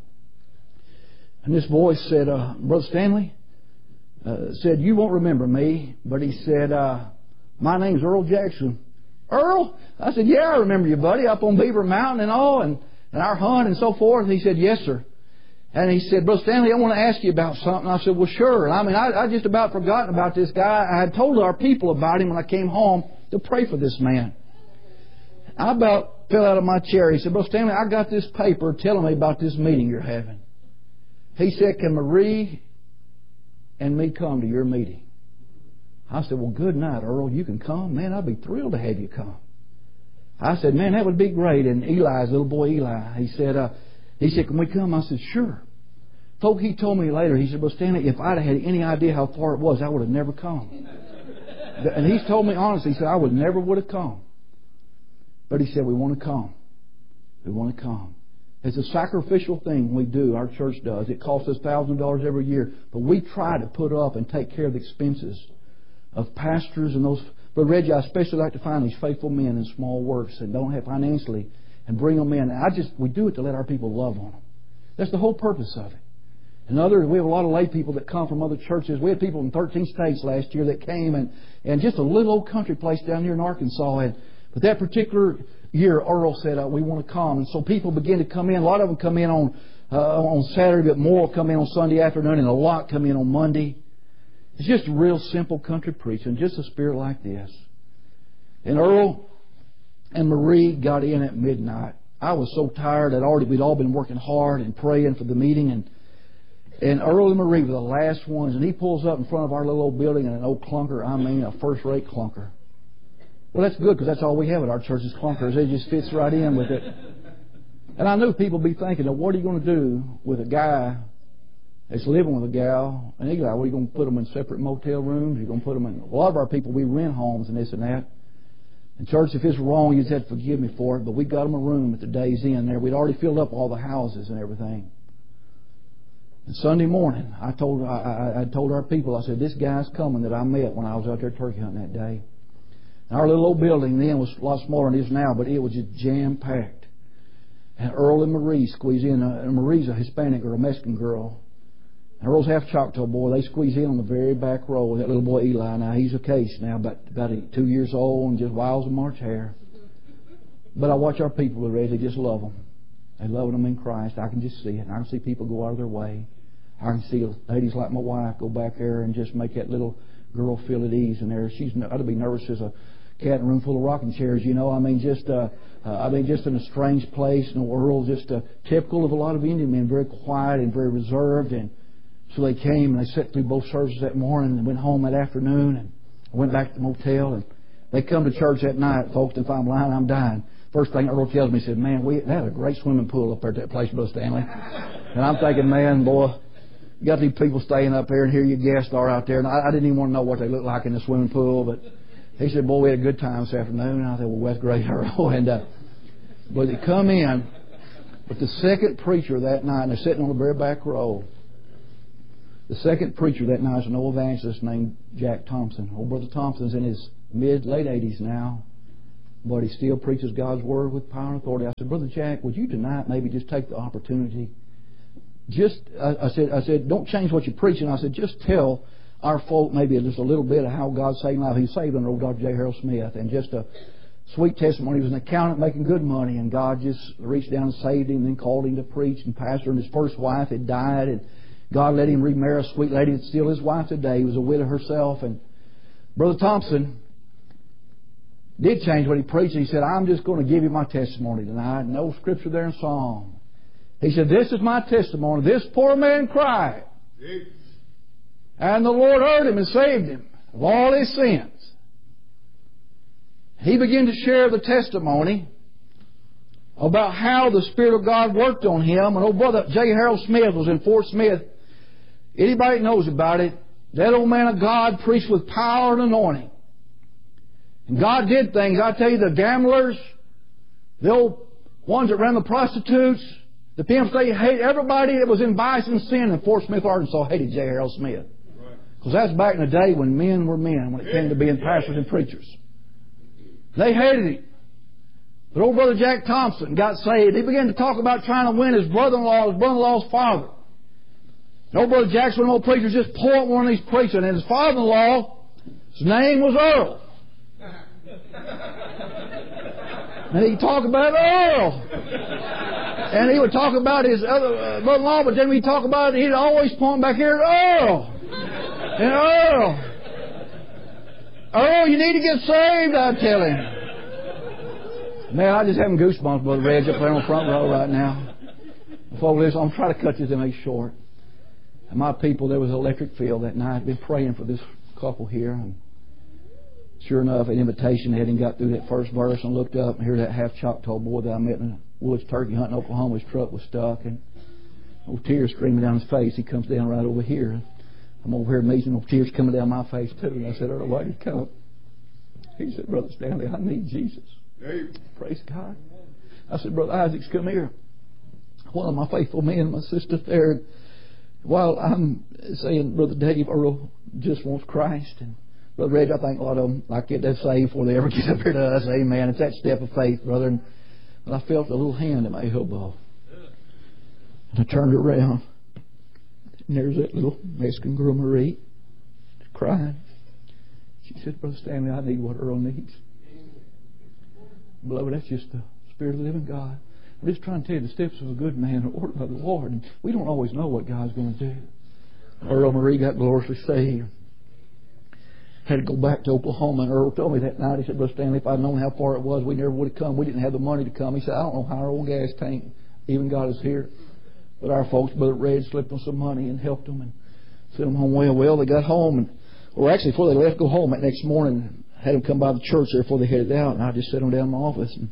And this voice said, Brother Stanley, said, you won't remember me. But he said, my name's Earl Jackson. Earl? I said, yeah, I remember you, buddy, up on Beaver Mountain and all, and our hunt and so forth. And he said, yes, sir. And he said, Brother Stanley, I want to ask you about something. I said, well, sure. And I just about forgotten about this guy. I had told our people about him when I came home to pray for this man. I about fell out of my chair. He said, Brother Stanley, I got this paper telling me about this meeting you're having. He said, can Marie and me come to your meeting? I said, well, good night, Earl. You can come. Man, I'd be thrilled to have you come. I said, man, that would be great. And Eli's little boy, Eli, he said, can we come? I said, sure. Folk, he told me later, he said, Brother Stanley, if I'd had any idea how far it was, I would have never come. And he's told me honestly, he said, I would have come. But he said, we want to come. We want to come. It's a sacrificial thing we do, our church does. It costs us $1,000 every year. But we try to put up and take care of the expenses of pastors and those. But Reggie, I especially like to find these faithful men in small works that don't have financially and bring them in. We do it to let our people love on them. That's the whole purpose of it. We have a lot of lay people that come from other churches. We had people in 13 states last year that came, and just a little old country place down here in Arkansas. But that particular year, Earl said, we want to come. And so people began to come in. A lot of them come in on Saturday, but more come in on Sunday afternoon, and a lot come in on Monday. It's just real simple country preaching, just a spirit like this. And Earl and Marie got in at midnight. I was so tired. We'd all been working hard and praying for the meeting, and Earl and Marie were the last ones. And he pulls up in front of our little old building in an old clunker. I mean, a first-rate clunker. Well, that's good, because that's all we have at our church is clunkers. It just fits right in with it. And I knew people would be thinking, what are you going to do with a guy that's living with a gal? And Eli, what are you going to put them in separate motel rooms? You're going to put them in... A lot of our people, we rent homes and this and that. And church, if it's wrong, you just have to forgive me for it. But we got them a room at the Days Inn there. We'd already filled up all the houses and everything. And Sunday morning, I told our people, I said, this guy's coming that I met when I was out there turkey hunting that day. And our little old building then was a lot smaller than it is now, but it was just jam-packed. And Earl and Marie squeezed in. And Marie's a Hispanic girl, a Mexican girl. And Earl's half Choctaw boy. They squeezed in on the very back row. That little boy Eli, now he's a case now, about 2 years old, and just wild as a March hare. But I watch our people with Red. They just love them. They love them in Christ. I can just see it. And I can see people go out of their way. I can see ladies like my wife go back there and just make that little girl feel at ease in there. I'd be nervous as a cat in a room full of rocking chairs, just in a strange place in the world, just typical of a lot of Indian men, very quiet and very reserved. And so they came and they sat through both services that morning and went home that afternoon and went back to the motel. And they come to church that night, folks. If I'm lying, I'm dying. First thing Earl tells me, he said, man, they had a great swimming pool up there at that place, Brother Stanley. And I'm thinking, man, boy, you got these people staying up there, and here your guests are out there. And I didn't even want to know what they looked like in the swimming pool, but He said, boy, we had a good time this afternoon. And I said, well, that's great, Earl. And, but he come in, but the second preacher that night, and they're sitting on the very back row, the second preacher that night is an old evangelist named Jack Thompson. Old Brother Thompson's in his late 80s now, but he still preaches God's Word with power and authority. I said, Brother Jack, would you tonight maybe just take the opportunity? I said, don't change what you're preaching. I said, just tell our folk maybe just a little bit of how God saved life. He saved under old Dr. J. Harold Smith, and just a sweet testimony. He was an accountant making good money, and God just reached down and saved him, and then called him to preach and pastor. And his first wife had died, and God let him remarry a sweet lady that's still his wife today. He was a widow herself. And Brother Thompson did change what he preached. He said, I'm just going to give you my testimony tonight. No scripture there in song. He said, this is my testimony. This poor man cried, and the Lord heard him and saved him of all his sins. He began to share the testimony about how the Spirit of God worked on him. And old Brother J. Harold Smith was in Fort Smith. Anybody knows about it, that old man of God preached with power and anointing. And God did things. I tell you, the gamblers, the old ones that ran the prostitutes, the pimps, they hate everybody that was in vice and sin in Fort Smith, Arkansas, hated J. Harold Smith. Because that's back in the day when men were men, when it came to being pastors and preachers. They hated him. But old Brother Jack Thompson got saved. He began to talk about trying to win his brother-in-law's father. And old Brother Jack's one of those preachers just pulled up one of these preachers, and his father-in-law, his name was Earl. And he'd talk about Earl. And he would talk about his other brother-in-law, but then when he'd talk about it, he'd always point back here at Earl. And Earl, you need to get saved, I tell him. Man, I just having goosebumps, Brother Reg, up there on the front row right now. Before this, I'm trying to cut this to make short. And my people, there was an electric field that night. I'd been praying for this couple here. And sure enough, an invitation had him got through that first verse and looked up and heard that half Choctaw boy that I met in the woods turkey hunting in Oklahoma. His truck was stuck and tears streaming down his face. He comes down right over here. I'm over here amazing, tears coming down my face too. And I said, Earl, why did you come? He said, Brother Stanley, I need Jesus. Hey. Praise God. I said, Brother Isaacs, come here. One of my faithful men, my sister there, while I'm saying, Brother Dave, Earl just wants Christ. And Brother Reg, I think a lot of them like get that saved before they ever get up here to us. Amen. It's that step of faith, brother. And I felt a little hand in my elbow. And I turned around. And there's that little Mexican girl, Marie, crying. She said, Brother Stanley, I need what Earl needs. Beloved, that's just the Spirit of the living God. I'm just trying to tell you the steps of a good man are ordered by the Lord. And we don't always know what God's going to do. Earl and Marie got gloriously saved. Had to go back to Oklahoma. And Earl told me that night, he said, Brother Stanley, if I'd known how far it was, we never would have come. We didn't have the money to come. He said, I don't know how our old gas tank even got us here. But our folks, Brother Red, slipped them some money and helped them and sent them home well. They got home, and or actually before they left, go home that next morning, had them come by the church there before they headed out, and I just set them down in my office, and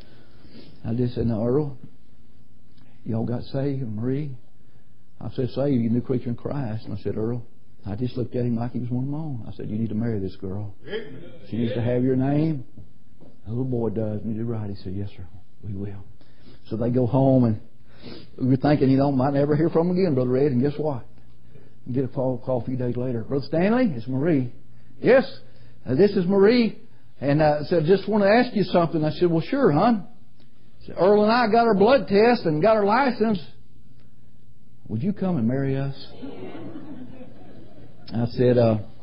I just said, "Now, Earl, y'all got saved, and Marie." I said, "Saved, you new creature in Christ." And I said, "Earl," I just looked at him like he was one of my own. I said, "You need to marry this girl. She needs to have your name." The little boy does. And he did right. He said, "Yes, sir, we will." So they go home, and we were thinking, might never hear from him again, Brother Red. And guess what? We get a phone call a few days later. "Brother Stanley, it's Marie." "Yes, this is Marie." And I said, "Just want to ask you something." I said, "Well, sure, hon." Said, "Earl and I got our blood test and got our license. Would you come and marry us?" I said,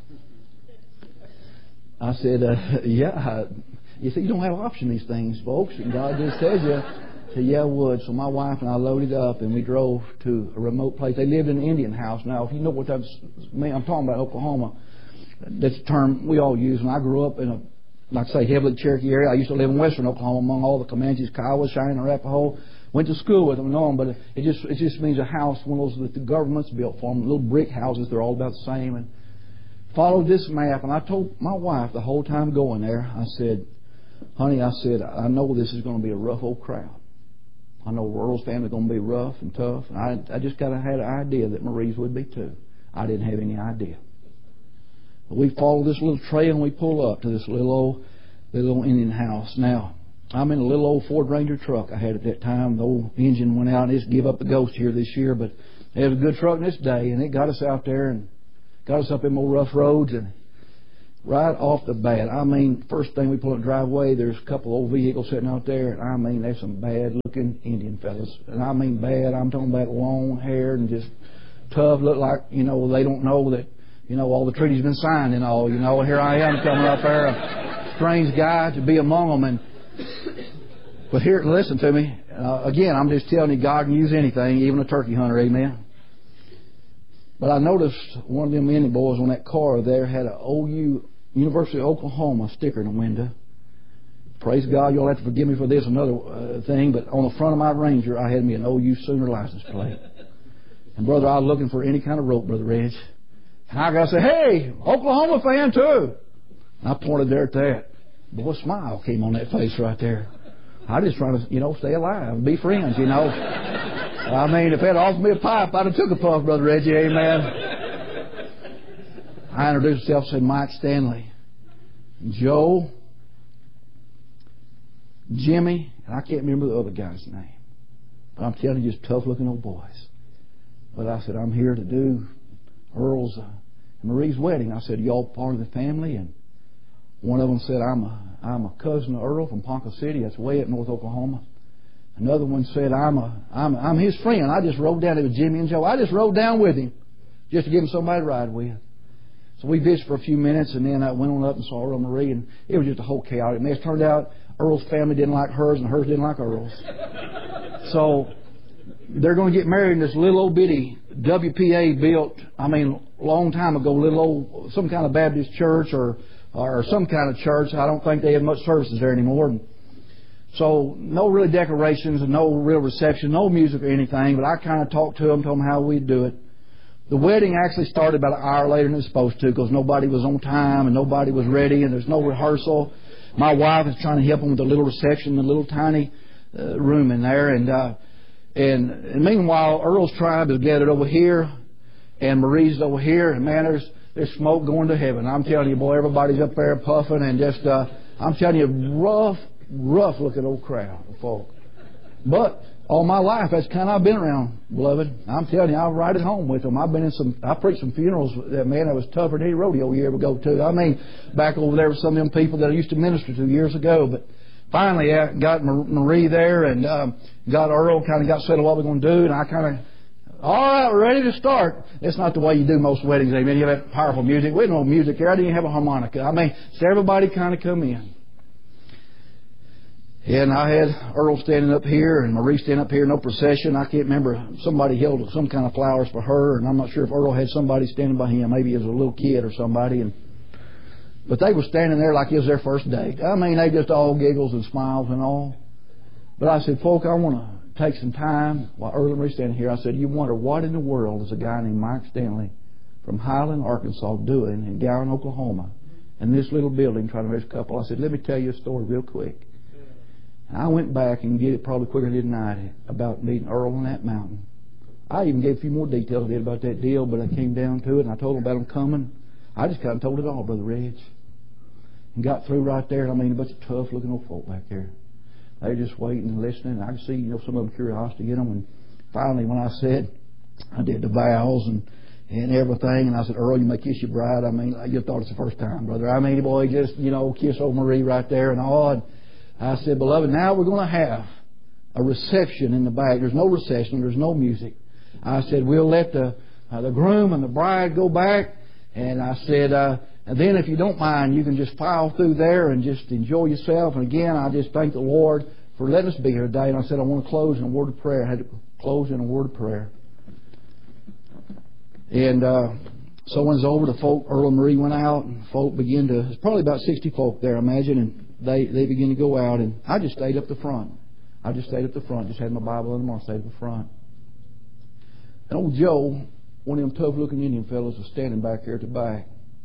"Yeah." You see, you don't have an option these things, folks. And God just says you. I said, "Yeah, I would." So my wife and I loaded up and we drove to a remote place. They lived in an Indian house. Now, if you know what that's mean, I'm talking about Oklahoma. That's a term we all use. When I grew up in a, like I say, heavily Cherokee area, I used to live in western Oklahoma among all the Comanches, Kiowas, Cheyenne, Arapaho. Went to school with them and know them, but it just means a house, one of those that the government's built for them, little brick houses. They're all about the same. And followed this map, and I told my wife the whole time going there, I said, "Honey," I said, "I know this is going to be a rough old crowd. I know Earl's family is going to be rough and tough. And I just had an idea that Marie's would be too. I didn't have any idea. We follow this little trail and we pull up to this little old Indian house. Now, I'm in a little old Ford Ranger truck I had at that time. The old engine went out and it's give up the ghost here this year, but it was a good truck in its day, and it got us out there and got us up in more rough roads. And right off the bat, I mean, first thing we pull up the driveway, there's a couple old vehicles sitting out there, and I mean, there's some bad-looking Indian fellas. And I mean bad, I'm talking about long hair and just tough, look like, you know, they don't know that, you know, all the treaties been signed and all, you know. And here I am coming up there, a strange guy to be among them. But here, listen to me. Again, I'm just telling you, God can use anything, even a turkey hunter, amen. But I noticed one of them Indian boys on that car there had an OU, University of Oklahoma sticker in the window. Praise God, you'll have to forgive me for this, another thing, but on the front of my Ranger, I had me an OU Sooner license plate. And brother, I was looking for any kind of rope, Brother Reg. And I got to say, hey, Oklahoma fan too. And I pointed there at that. Boy, a smile came on that face right there. I just trying to, you know, stay alive and be friends, you know. I mean, if they'd offered me a pipe, I'd have took a puff, Brother Reggie, amen. I introduced myself, said Mike Stanley, Joe, Jimmy, and I can't remember the other guy's name. But I'm telling you, just tough-looking old boys. But I said, I'm here to do Earl's and Marie's wedding. I said, y'all part of the family? And one of them said, I'm a cousin of Earl from Ponca City. That's way up north Oklahoma. Another one said, I'm his friend. I just rode down. It was Jimmy and Joe. I just rode down with him just to give him somebody to ride with. So we visited for a few minutes, and then I went on up and saw Earl and Marie, and it was just a whole chaotic mess. Turned out Earl's family didn't like hers, and hers didn't like Earl's. So they're going to get married in this little old bitty WPA built, I mean, a long time ago, little old, some kind of Baptist church or some kind of church. I don't think they have much services there anymore. So no really decorations and no real reception, no music or anything, but I kind of talked to them, told them how we'd do it. The wedding actually started about an hour later than it was supposed to because nobody was on time and nobody was ready and there's no rehearsal. My wife is trying to help them with the little reception, the little tiny room in there. And meanwhile, Earl's tribe is gathered over here and Marie's over here. And man, there's smoke going to heaven. I'm telling you, boy, everybody's up there puffing and just, I'm telling you, rough looking old crowd of folk. But all my life, that's kind of I've been around, beloved. I'm telling you, I'll ride it home with them. I preached some funerals that was tougher than any rodeo you ever go to. I mean, back over there with some of them people that I used to minister to years ago. But finally, I got Marie there and got Earl, kind of got settled what we're going to do. And I kind of, all right, we're ready to start. That's not the way you do most weddings, amen. You have that powerful music. We had no music here. I didn't even have a harmonica. I mean, so everybody kind of come in. And I had Earl standing up here and Marie standing up here, no procession. I can't remember. Somebody held some kind of flowers for her, and I'm not sure if Earl had somebody standing by him. Maybe it was a little kid or somebody. But they were standing there like it was their first date. I mean, they just all giggles and smiles and all. But I said, folk, I want to take some time while Earl and Marie standing here. I said, you wonder what in the world is a guy named Mike Stanley from Highland, Arkansas doing in Gowan, Oklahoma, in this little building trying to raise a couple. I said, let me tell you a story real quick. I went back and get it probably quicker than I did about meeting Earl on that mountain. I even gave a few more details about that deal, but I came down to it and I told him about them coming. I just kind of told it all, Brother Reg. And got through right there. I mean, a bunch of tough looking old folk back there. They were just waiting and listening. I could see, some of them curiosity in them. And finally, when I said, I did the vows and everything, and I said, Earl, you may kiss your bride. I mean, you thought it's the first time, brother. I mean, boy, just, kiss old Marie right there and all. And I said, beloved, now we're going to have a reception in the back. There's no reception. There's no music. I said, we'll let the groom and the bride go back. And I said, and then if you don't mind, you can just file through there and just enjoy yourself. And again, I just thank the Lord for letting us be here today. And I said, I want to close in a word of prayer. I had to close in a word of prayer. And so when it was over, the folk, Earl and Marie went out, and folk began to, there's probably about 60 folk there, I imagine, and they began to go out, and I just stayed up the front. Just had my Bible in them, I stayed up the front. And old Joe, one of them tough-looking Indian fellows, was standing back there at the back.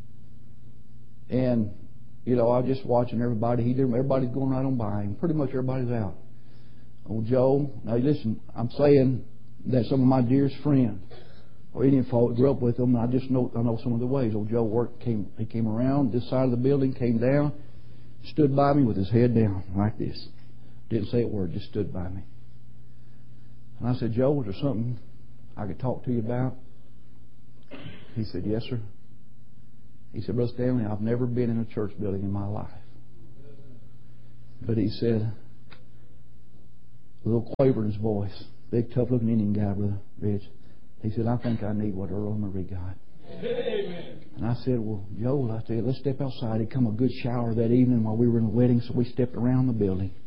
And, I was just watching everybody. Everybody's going right on by him. Pretty much everybody's out. Old Joe, now listen, I'm saying that some of my dearest friends Well, he didn't follow, grew up with them. I know some of the ways. Old Joe he came around this side of the building, came down, stood by me with his head down like this. Didn't say a word, just stood by me. And I said, Joe, was there something I could talk to you about? He said, yes, sir. He said, Brother Stanley, I've never been in a church building in my life. But he said, a little quaver in his voice, big, tough-looking Indian guy, Brother Rich. He said, I think I need what Earl and Marie got. Amen. And I said, well, Joel, I said, let's step outside. It come a good shower that evening while we were in the wedding, so we stepped around the building.